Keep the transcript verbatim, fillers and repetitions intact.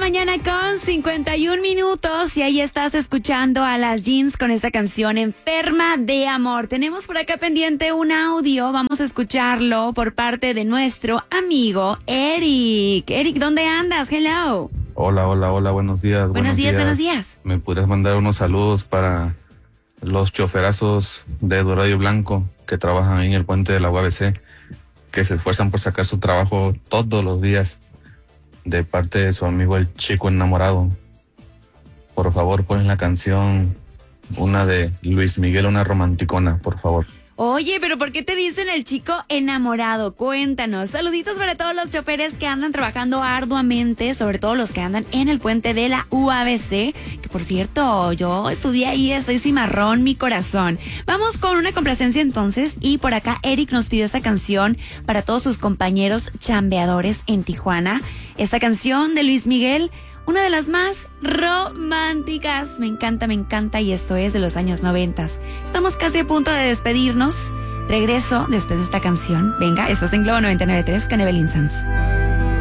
mañana con cincuenta y un minutos y ahí estás escuchando a las Jeans con esta canción Enferma de Amor. Tenemos por acá pendiente un audio, vamos a escucharlo por parte de nuestro amigo Eric. Eric, ¿dónde andas? Hello. Hola, hola, hola, buenos días. Buenos días, buenos días. ¿Me pudieras mandar unos saludos para los choferazos de Dorado y Blanco que trabajan ahí en el puente de la U A B C, que se esfuerzan por sacar su trabajo todos los días, de parte de su amigo el Chico Enamorado? Por favor, ponen la canción, una de Luis Miguel, una romanticona, por favor. Oye, pero ¿por qué te dicen el Chico Enamorado? Cuéntanos. Saluditos para todos los choferes que andan trabajando arduamente, sobre todo los que andan en el puente de la U A B C, que por cierto, yo estudié ahí, estoy cimarrón mi corazón. Vamos con una complacencia entonces, y por acá Eric nos pidió esta canción para todos sus compañeros chambeadores en Tijuana. Esta canción de Luis Miguel, una de las más románticas. Me encanta, me encanta, y esto es de los años noventas. Estamos casi a punto de despedirnos. Regreso después de esta canción. Venga, estás en Globo noventa y nueve punto tres con Evelyn Sanz.